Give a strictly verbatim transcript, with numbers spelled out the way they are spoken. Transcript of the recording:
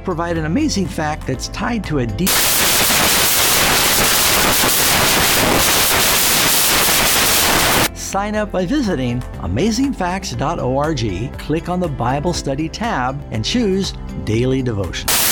provide an amazing fact that's tied to a deep... Sign up by visiting amazing facts dot org, click on the Bible Study tab, and choose Daily Devotion.